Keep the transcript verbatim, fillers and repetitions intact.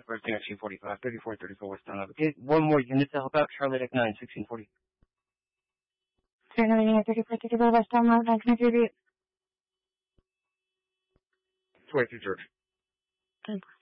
First thing at two forty-five, thirty-four thirty-four West Town. Okay, one more unit to help out. Charlotte X nine, sixteen forty. Sir, another unit, thirty-four thirty-four West Town, nine connected. twenty-two George. Thanks.